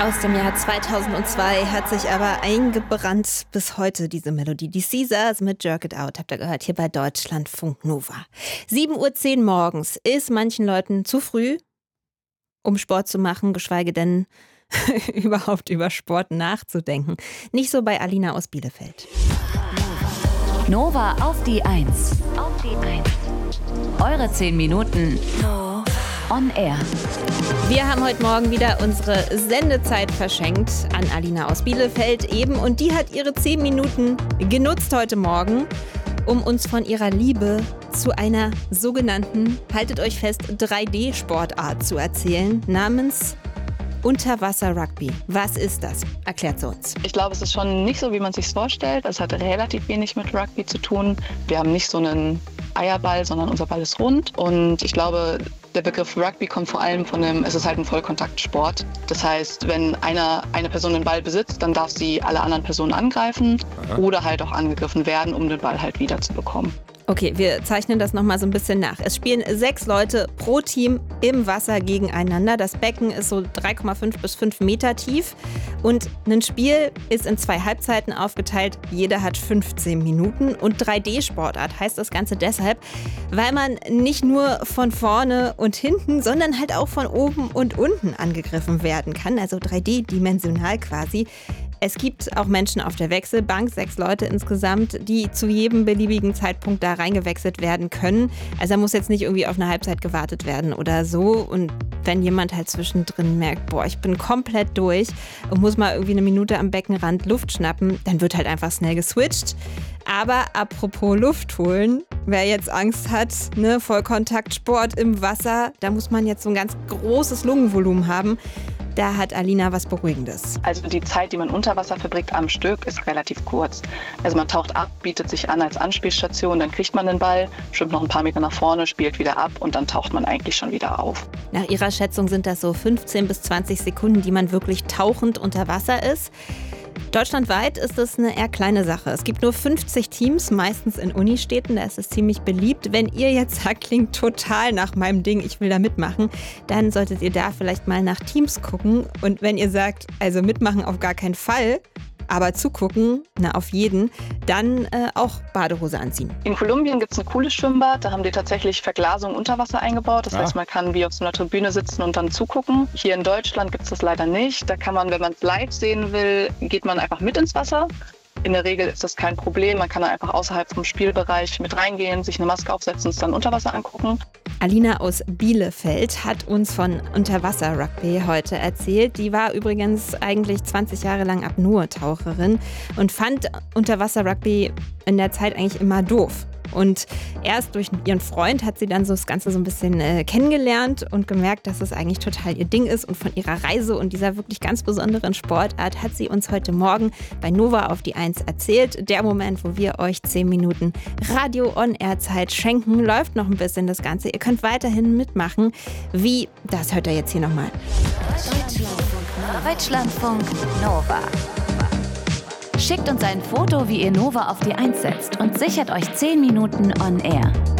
Aus dem Jahr 2002 hat sich aber eingebrannt bis heute diese Melodie. Die Caesars mit Jerk It Out, habt ihr gehört, hier bei Deutschlandfunk Nova. 7:10 Uhr morgens ist manchen Leuten zu früh, um Sport zu machen, geschweige denn überhaupt über Sport nachzudenken. Nicht so bei Alina aus Bielefeld. Nova auf die 1. Eure 10 Minuten on air. Wir haben heute Morgen wieder unsere Sendezeit verschenkt an Alina aus Bielefeld eben. Und die hat ihre 10 Minuten genutzt heute Morgen, um uns von ihrer Liebe zu einer sogenannten, haltet euch fest, 3D-Sportart zu erzählen, namens Unterwasser-Rugby. Was ist das? Erklärt sie uns. Ich glaube, es ist schon nicht so, wie man es sich vorstellt. Es hat relativ wenig mit Rugby zu tun. Wir haben nicht so einen Eierball, sondern unser Ball ist rund. Und ich glaube, der Begriff Rugby kommt vor allem es ist halt ein Vollkontaktsport. Das heißt, wenn eine Person den Ball besitzt, dann darf sie alle anderen Personen angreifen oder halt auch angegriffen werden, um den Ball halt wieder zu bekommen. Okay, wir zeichnen das nochmal so ein bisschen nach. Es spielen 6 Leute pro Team im Wasser gegeneinander. Das Becken ist so 3,5 bis 5 Meter tief. Und ein Spiel ist in 2 Halbzeiten aufgeteilt. Jeder hat 15 Minuten. Und 3D-Sportart heißt das Ganze deshalb, weil man nicht nur von vorne und hinten, sondern halt auch von oben und unten angegriffen werden kann. Also 3D-dimensional quasi. Es gibt auch Menschen auf der Wechselbank, 6 Leute insgesamt, die zu jedem beliebigen Zeitpunkt da reingewechselt werden können. Also da muss jetzt nicht irgendwie auf eine Halbzeit gewartet werden oder so. Und wenn jemand halt zwischendrin merkt, boah, ich bin komplett durch und muss mal irgendwie eine Minute am Beckenrand Luft schnappen, dann wird halt einfach schnell geswitcht. Aber apropos Luft holen, wer jetzt Angst hat, ne, Vollkontaktsport im Wasser, da muss man jetzt so ein ganz großes Lungenvolumen haben. Da hat Alina was Beruhigendes. Also die Zeit, die man unter Wasser verbringt am Stück, ist relativ kurz. Also man taucht ab, bietet sich an als Anspielstation, dann kriegt man den Ball, schwimmt noch ein paar Meter nach vorne, spielt wieder ab und dann taucht man eigentlich schon wieder auf. Nach ihrer Schätzung sind das so 15 bis 20 Sekunden, die man wirklich tauchend unter Wasser ist. Deutschlandweit ist das eine eher kleine Sache. Es gibt nur 50 Teams, meistens in Unistädten, da ist es ziemlich beliebt. Wenn ihr jetzt sagt, klingt total nach meinem Ding, ich will da mitmachen, dann solltet ihr da vielleicht mal nach Teams gucken. Und wenn ihr sagt, also mitmachen auf gar keinen Fall, aber zugucken, na auf jeden, dann auch Badehose anziehen. In Kolumbien gibt es ein cooles Schwimmbad, da haben die tatsächlich Verglasung unter Wasser eingebaut. Das heißt, man kann wie auf so einer Tribüne sitzen und dann zugucken. Hier in Deutschland gibt es das leider nicht. Da kann man, wenn man es live sehen will, geht man einfach mit ins Wasser. In der Regel ist das kein Problem. Man kann dann einfach außerhalb vom Spielbereich mit reingehen, sich eine Maske aufsetzen und es dann unter Wasser angucken. Alina aus Bielefeld hat uns von Unterwasser-Rugby heute erzählt. Die war übrigens eigentlich 20 Jahre lang Apnoe-Taucherin und fand Unterwasser-Rugby in der Zeit eigentlich immer doof. Und erst durch ihren Freund hat sie dann so das Ganze so ein bisschen kennengelernt und gemerkt, dass es eigentlich total ihr Ding ist. Und von ihrer Reise und dieser wirklich ganz besonderen Sportart hat sie uns heute Morgen bei Nova auf die 1 erzählt. Der Moment, wo wir euch 10 Minuten Radio-On-Air-Zeit schenken, läuft noch ein bisschen das Ganze. Ihr könnt weiterhin mitmachen. Wie, das hört ihr jetzt hier nochmal. Deutschlandfunk Nova. Schickt uns ein Foto, wie ihr Nova auf die 1 setzt und sichert euch 10 Minuten on air.